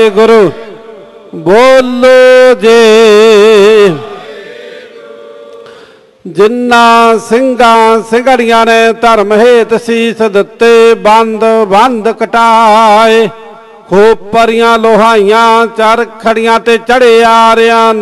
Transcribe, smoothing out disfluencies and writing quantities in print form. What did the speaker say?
वाहेगुरु बोलो जे। जिन्ना सिंघां सिंघड़ियां ने धर्म हेत सीस दिते, बंद बंद कटाए, खोपरियां लोहाइयां चर खड़ियां ते चढ़े आ रहा